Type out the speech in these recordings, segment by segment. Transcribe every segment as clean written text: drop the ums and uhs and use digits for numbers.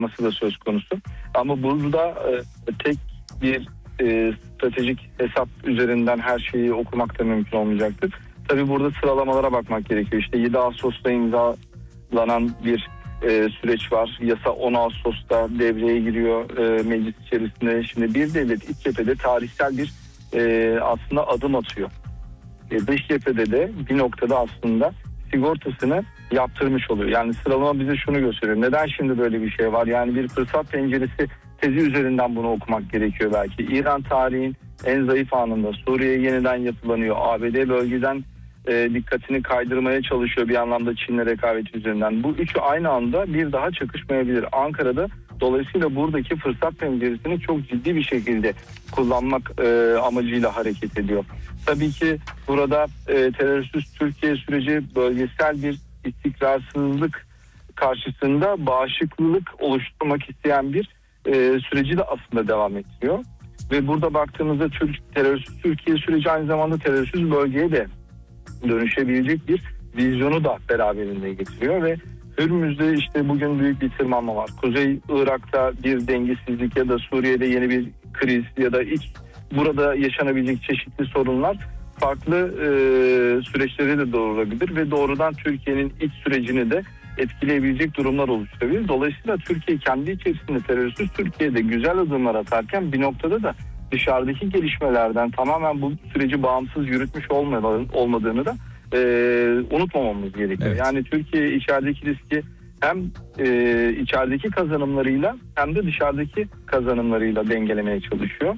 yapması da söz konusu. Ama burada tek bir stratejik hesap üzerinden her şeyi okumak da mümkün olmayacaktır. Tabii burada sıralamalara bakmak gerekiyor. İşte 7 Ağustos'ta imzalanan bir süreç var. Yasa 10 Ağustos'ta devreye giriyor meclis içerisinde. Şimdi bir devlet iç cephede tarihsel bir aslında adım atıyor. Dış cephede de bir noktada aslında sigortasını yaptırmış oluyor. Yani sıralama bize şunu gösteriyor. Neden şimdi böyle bir şey var? Yani bir fırsat penceresi tezi üzerinden bunu okumak gerekiyor belki. İran tarihin en zayıf anında Suriye yeniden yapılanıyor. ABD bölgeden dikkatini kaydırmaya çalışıyor bir anlamda Çin'le rekabeti üzerinden. Bu üçü aynı anda bir daha çakışmayabilir. Ankara'da dolayısıyla buradaki fırsat penceresini çok ciddi bir şekilde kullanmak amacıyla hareket ediyor. Tabii ki burada terörsüz Türkiye süreci bölgesel bir istikrarsızlık karşısında bağışıklılık oluşturmak isteyen bir süreci de aslında devam ettiriyor. Ve burada baktığımızda terörsüz Türkiye süreci aynı zamanda terörsüz bölgeye de dönüşebilecek bir vizyonu da beraberinde getiriyor ve Hürmüz'de işte bugün büyük bir tırmanma var. Kuzey Irak'ta bir dengesizlik ya da Suriye'de yeni bir kriz ya da burada yaşanabilecek çeşitli sorunlar farklı süreçleri de doğurabilir ve doğrudan Türkiye'nin iç sürecini de etkileyebilecek durumlar oluşturabilir. Dolayısıyla Türkiye kendi içerisinde terörsüz Türkiye'de güzel adımlar atarken bir noktada da dışarıdaki gelişmelerden tamamen bu süreci bağımsız yürütmüş olmadığını da unutmamamız gerekiyor. Evet. Yani Türkiye içerideki riski hem içerideki kazanımlarıyla hem de dışarıdaki kazanımlarıyla dengelemeye çalışıyor.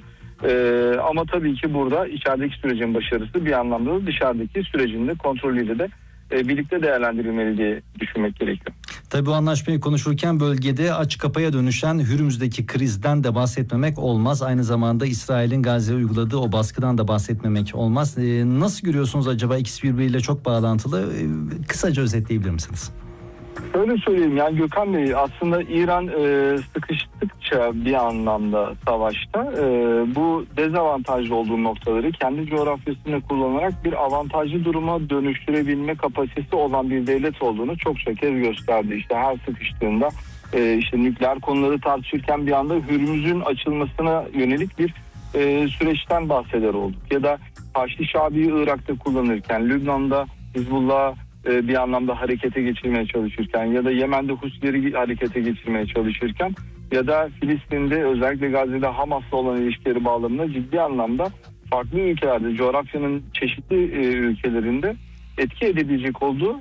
Ama tabii ki burada içerideki sürecin başarısı bir anlamda da dışarıdaki sürecin de kontrolüyle de birlikte değerlendirilmeli diye düşünmek gerekiyor. Tabii bu anlaşmayı konuşurken bölgede aç kapaya dönüşen Hürmüz'deki krizden de bahsetmemek olmaz. Aynı zamanda İsrail'in Gazze'ye uyguladığı o baskıdan da bahsetmemek olmaz. Nasıl görüyorsunuz acaba, ikisi birbiriyle çok bağlantılı? Kısaca özetleyebilir misiniz? Öyle söyleyeyim, yani Gökhan Bey, aslında İran sıkıştıkça bir anlamda savaşta bu dezavantajlı olduğu noktaları kendi coğrafyasını kullanarak bir avantajlı duruma dönüştürebilme kapasitesi olan bir devlet olduğunu çokça kez gösterdi. İşte her sıkıştığında işte nükleer konuları tartışırken bir anda Hürmüz'ün açılmasına yönelik bir süreçten bahseder olduk. Ya da Haçlı Şabi'yi Irak'ta kullanırken, Lübnan'da Hizbullah bir anlamda harekete geçirmeye çalışırken ya da Yemen'de Husileri harekete geçirmeye çalışırken ya da Filistin'de özellikle Gazze'de Hamas'la olan ilişkileri bağlamında ciddi anlamda farklı ülkelerde, coğrafyanın çeşitli ülkelerinde etki edebilecek olduğu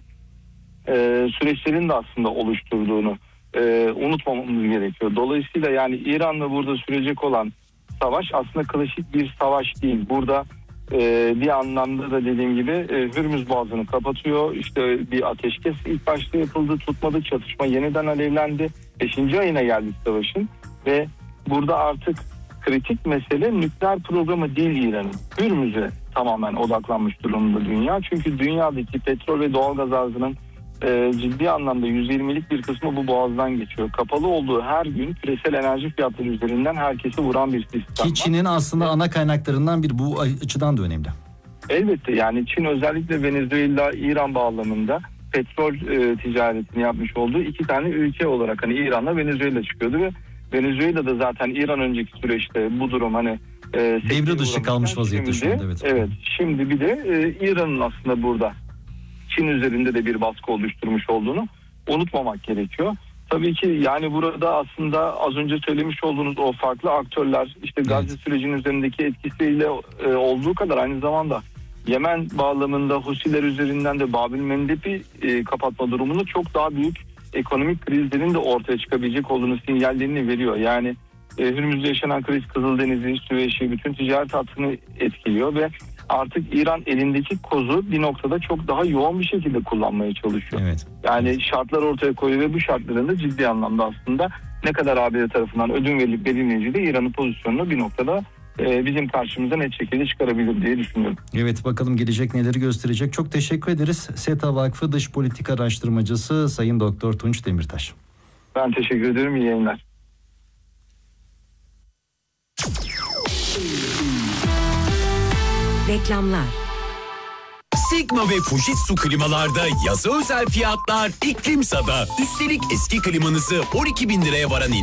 süreçlerin de aslında oluşturduğunu unutmamamız gerekiyor. Dolayısıyla yani İran'la burada sürecek olan savaş aslında klasik bir savaş değil. Burada bir anlamda da dediğim gibi Hürmüz Boğazı'nı kapatıyor. İşte bir ateşkes ilk başta yapıldı, tutmadı, çatışma yeniden alevlendi. 5. ayına geldik savaşın ve burada artık kritik mesele nükleer programı değil İran'ın. Hürmüz'e tamamen odaklanmış durumda dünya. Çünkü dünyadaki petrol ve doğalgaz arzının ciddi anlamda %20'lik bir kısmı bu boğazdan geçiyor. Kapalı olduğu her gün küresel enerji fiyatları üzerinden herkesi vuran bir sistem. Ki Çin'in aslında ana kaynaklarından bir, bu açıdan da önemli. Elbette, yani Çin özellikle Venezuela-İran bağlamında petrol ticaretini yapmış olduğu iki tane ülke olarak hani İran'la Venezuela çıkıyordu ve Venezuela'da zaten İran önceki süreçte bu durum hani devre dışı kalmış vaziyette şu anda. Evet. Şimdi bir de İran'ın aslında burada Çin üzerinde de bir baskı oluşturmuş olduğunu unutmamak gerekiyor. Tabii ki yani burada aslında az önce söylemiş olduğunuz o farklı aktörler işte Gazze sürecinin üzerindeki etkisiyle olduğu kadar aynı zamanda Yemen bağlamında Husiler üzerinden de Babil Mendeb'i kapatma durumunu çok daha büyük ekonomik krizlerin de ortaya çıkabilecek olduğunu sinyallerini veriyor. Yani Hürmüz'de yaşanan kriz Kızıldeniz'i, Süveyş'i, bütün ticaret hattını etkiliyor ve artık İran elindeki kozu bir noktada çok daha yoğun bir şekilde kullanmaya çalışıyor. Evet. Yani şartlar ortaya koyuyor ve bu şartların da ciddi anlamda aslında ne kadar ABD tarafından ödün verilip verilmeyeceği de İran'ın pozisyonunu bir noktada bizim karşımıza net şekilde çıkarabilir diye düşünüyorum. Evet, bakalım gelecek neleri gösterecek. Çok teşekkür ederiz. SETA Vakfı Dış Politika Araştırmacısı Sayın Doktor Tunç Demirtaş. Ben teşekkür ederim. İyi yayınlar. Reklamlar. Sigma ve Fujitsu klimalarda yaza özel fiyatlar İklimsa'da. Üstelik eski klimanızı 12.000 liraya varan